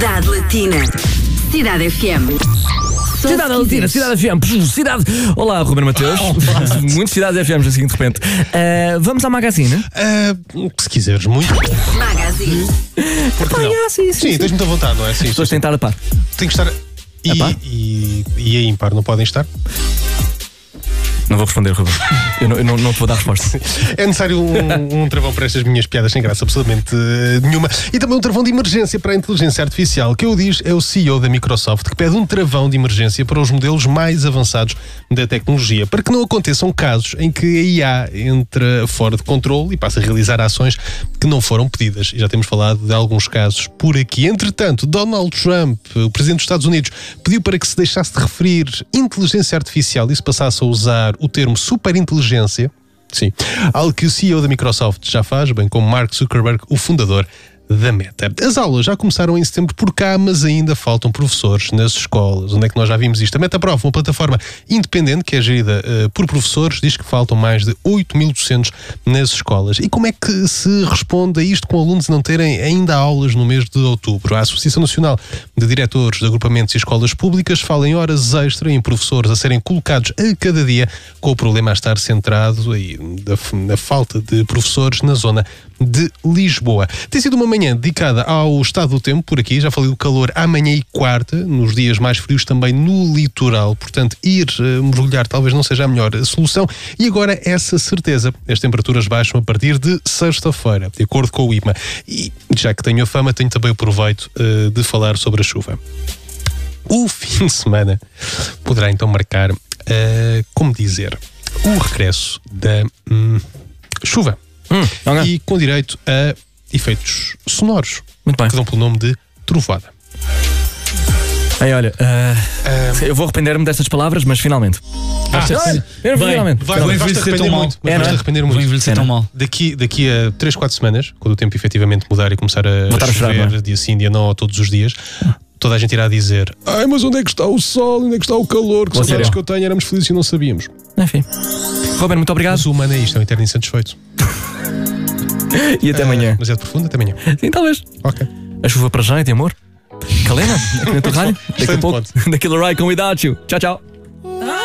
Cidade Latina. Cidade FM. Cidade Latina, Cidade FM, Cidade... Olá, Ruben Mateus. Muitas cidades FMs assim de repente. Vamos à Magazine? Se quiseres muito. Magazine. Sim, tens muita vontade, não é? Sim, As pessoas têm de estar a par. tem que estar. E a ímpar, não podem estar? Não vou responder, Ruben. Eu não te vou dar resposta. É necessário um travão para estas minhas piadas sem graça absolutamente nenhuma. E também um travão de emergência para a inteligência artificial. Quem o diz é o CEO da Microsoft, que pede um travão de emergência para os modelos mais avançados da tecnologia, para que não aconteçam casos em que a IA entra fora de controle e passa a realizar ações que não foram pedidas. E já temos falado de alguns casos por aqui. Entretanto, Donald Trump, o presidente dos Estados Unidos, pediu para que se deixasse de referir inteligência artificial e se passasse a usar o termo superinteligência, sim, algo que o CEO da Microsoft já faz, bem como Mark Zuckerberg, o fundador da Meta. As aulas já começaram em setembro por cá, mas ainda faltam professores nas escolas. Onde é que nós já vimos isto? A MetaProva, uma plataforma independente que é gerida por professores, diz que faltam mais de 8 mil docentes nas escolas. E como é que se responde a isto com alunos não terem ainda aulas no mês de outubro? A Associação Nacional de Diretores de Agrupamentos e Escolas Públicas fala em horas extra em professores a serem colocados a cada dia, com o problema a estar centrado aí na falta de professores na zona de Lisboa. Tem sido uma manhã dedicada ao estado do tempo por aqui, já falei do calor amanhã e quarta, nos dias mais frios também no litoral, portanto ir mergulhar talvez não seja a melhor solução. E agora essa certeza, as temperaturas baixam a partir de sexta-feira, de acordo com o IPMA. E já que tenho a fama, tenho também o proveito de falar sobre a chuva. O fim de semana poderá então marcar, como dizer, o regresso da chuva. Okay. E com direito a efeitos sonoros. Muito bem. Que dão pelo nome de trovoada. Olha, eu vou arrepender-me destas palavras, mas finalmente. Finalmente. Vais arrepender muito. Mas vais arrepender muito. Vou envelhecer tão mal. Daqui a 3, 4 semanas, quando o tempo efetivamente mudar e começar a chover, dia sim, dia não, todos os dias, toda a gente irá dizer: ai, mas onde é que está o sol? Onde é que está o calor? Que saudades que eu tenho, éramos felizes e não sabíamos. Enfim. Ruben, muito obrigado. Mas o humano é isto, é um eterno insatisfeito. E até amanhã. Mas é de profundo, até amanhã. Sim, talvez. Ok. A chuva para já é de amor. Calena, aqui na tua rádio. Daqui a pouco, ponto. The Killer Icon Without You. Tchau, tchau.